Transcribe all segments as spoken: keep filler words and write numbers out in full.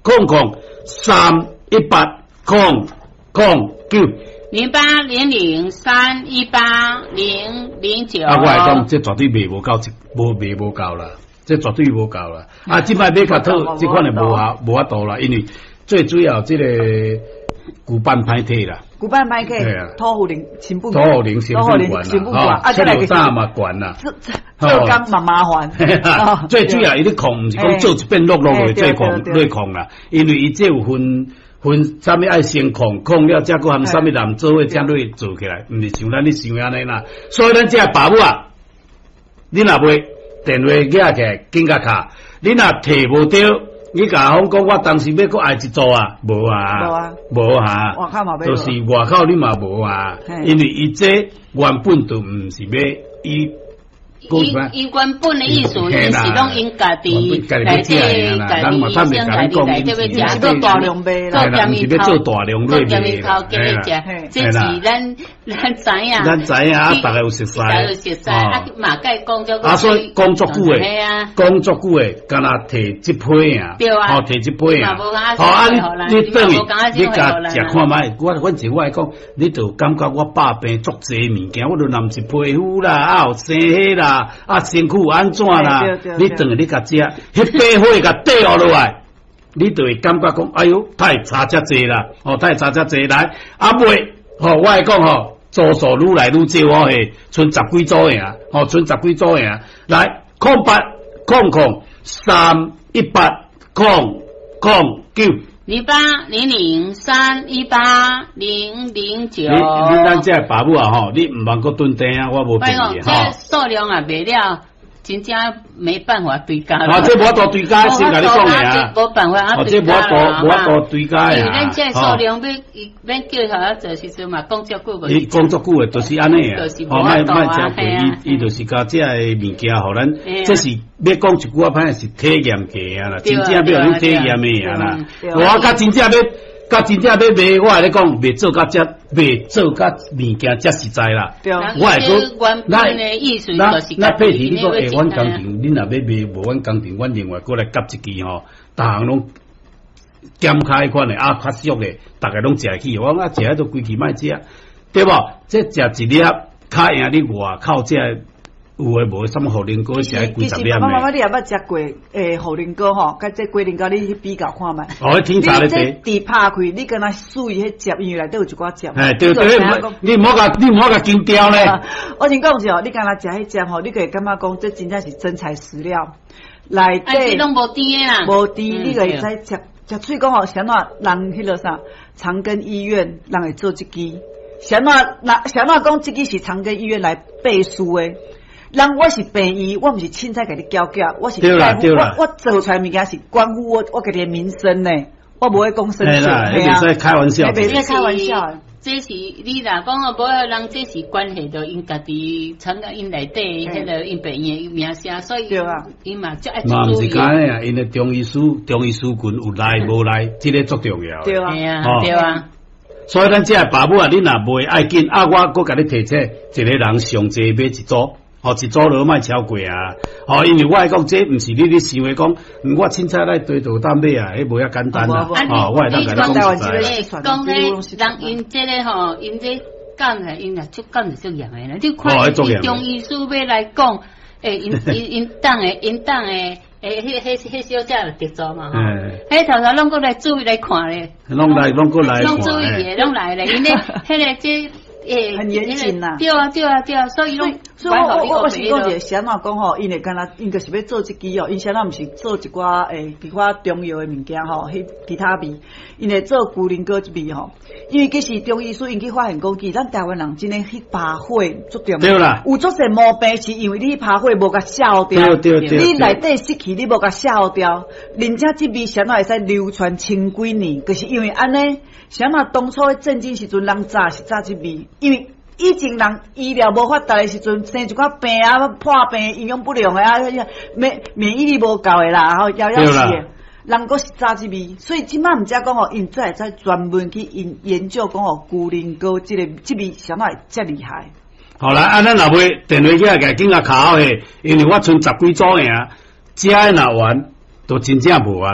空空三一八空空九。 零八零零三一八零零九。 啊，我来讲，这绝对卖无够，无卖无够啦，这绝对无够啦。啊，即摆买较套，即款就无法无法度啦，因为最主要这个骨板歹体啦， 骨板歹体，土户零成本， 土户零成本管啦，啊，这个三嘛管啦， 做工嘛麻烦。 最主要伊咧控，毋是讲做一遍落落去最控最控啦，因为伊这有分。分啥物爱先控控了，才搁含啥物人做伙才类做起来，毋是像咱咧想安尼啦。所以咱这爸母啊，你若袂电话举起来，紧甲卡，你若摕无着，你甲我讲，我当时要搁爱一组啊，无啊， 无啊， 无啊， 外口嘛无， 就是外口你嘛无啊，因为伊这原本就毋是要伊。 伊伊原本的意思，伊是拢因家己来这家己生家己来这要食， 做大量卖啦， 做店面头， 做大量做店面头给你食，这是咱咱知影， 咱知影啊，大家有熟悉， 大家有熟悉，啊，马介讲咗啊，所以工作久诶，工作久诶，敢若摕一批啊， 对啊， 好摕一批啊，好啊，你你等于你甲食看卖，我反正我来讲，你就感觉我百病足济物件，我就남是皮肤啦，啊有生血啦。啊，身躯安怎啦？你等下你甲食，迄白火甲缀落落来，你就会感觉讲，哎哟，太差遮济啦，哦，太差遮济来，啊袂，吼、哦，我来讲吼，组数愈来愈少哦嘿，剩十几组呀，吼、哦，剩十几组呀，来，空八空空三一八空空九。 零八零零三一八零零九。你你咱这爸母啊吼，你唔茫搁蹲地啊，我无骗你哈。这数量啊卖了，真正没办法对价。 啊，这无法度对价，先甲你讲的啊。 无办法啊， 这无法度无法度对价呀。 因为咱这数量要要叫他做时阵嘛，工作久无。 伊工作久诶，就是安尼啊。 哦， 卖卖真贵，伊伊就是甲这个物件，互咱这是要讲一句话，歹是体验过啊啦，真正要有体验诶啊啦。我甲真正要。甲真正要卖，我来讲，卖做甲遮，卖做甲物件遮实在啦。 对，我来讲，那那那配题你讲，诶，阮工程，恁若要卖无阮工程，阮另外过来夹一支吼，逐项拢减开款诶，啊，较俗诶，逐个拢食起。我讲啊，食迄都规气莫食，对无？这食一粒，较赢你外口这。有诶无？什么茯苓糕食几十粒诶？ 妈妈，你也捌食过诶茯苓糕吼？甲这龟苓膏你去比较看觅。 哦，听查咧这底拍开，你敢若属于迄汁，因为内底有一寡汁。 哎，对对，你唔好甲你唔好甲惊掉咧。 我先讲者，你敢若食迄汁吼，你可以感觉讲这真正是真材实料。内底。 啊，这拢无甜诶啦。 无甜，你可以使食食喙讲吼，啥怎人迄落啥？长庚医院人会做一支，啥怎人啥怎讲这支是长庚医院来背书诶。人我是病医，我毋是凊彩甲你搅搅，我是大夫，我我做出来物件是关乎我我家己的民生呢，我无会讲生气， 系啊，开玩笑， 别在开玩笑。 这是你若讲哦，无人这是关系到因家己参加因内底迄个因病院名声，所以因嘛就爱注意。 嘛毋是干诶啊，因诶中医师中医师群有来无来，这个足重要。 对啊， 对啊。 所以咱这爸母啊，你若袂爱紧啊，我搁甲你提醒，一个人上济买一组。哦，一组落莫超过啊！哦，因为我来讲，这毋是你你想诶讲，我凊彩来对倒担买啊，迄无遐简单啊！哦，我会当甲你讲实在。讲咧，人因这个吼，因这讲诶，因若出讲是足严诶啦。你看，因中医师要来讲，诶，因因因当诶，因当诶，诶，迄迄迄小姐就得做嘛吼。迄头头拢过来注意来看咧。 拢来，拢过来。 拢注意诶，拢来咧，因咧，迄个这。 诶，很严谨呐。 对啊，对啊，对啊，所以拢， 所以我我我是讲一个啥嘛讲吼，因为干那因就是要做一支哦，因啥那毋是做一寡诶，其他中药诶物件吼，迄其他味，因为做龟苓膏一味吼，因为其实中医师因去发现讲，其实咱台湾人真诶去拍火足重要。 对啦。 有足侪毛病是因为你拍火无甲消掉， 对对对。 你内底湿气你无甲消掉，人家这味啥那会使流传千几年，就是因为安尼。啥嘛？当初战争时阵，人早是早即味，因为以前人医疗无发达的时阵，生一寡病啊、破病、营养不良的啊，免免疫力无够的啦，然后夭夭死的，人佫是早即味，所以即摆毋则讲吼，因再再专门去研研究讲吼，龟苓膏即个即味啥嘛会遮厉害。 好啦，啊，咱若袂电话起来甲紧甲卡好诶，因为我剩十几组尔，食诶若完，都真正无啊啦。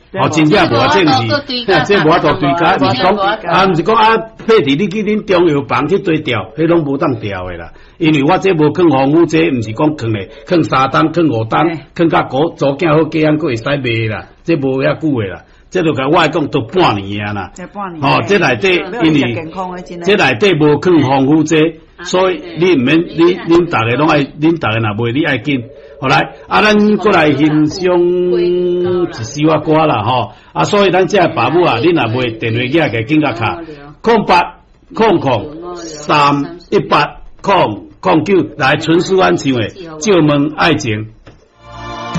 哦，真正无正是，这无法度追加，毋是讲啊，毋是讲啊，配伫你去恁中药房去对调，迄拢无当调的啦。因为我这无放防腐剂，毋是讲放咧，放三担，放五担，放甲果组囝好家，佫会使卖啦。这无遐久的啦。这就甲我来讲都半年啊啦，哦，这内底因为这内底无放防腐剂，所以你毋免你恁逐个拢爱，恁逐个若卖你爱紧。好来，啊，咱过来欣赏一首啊歌啦吼，啊，所以咱这爸母啊，恁若卖电话机个紧甲卡，空八空空三一八空空九来纯属安唱的，借问爱情。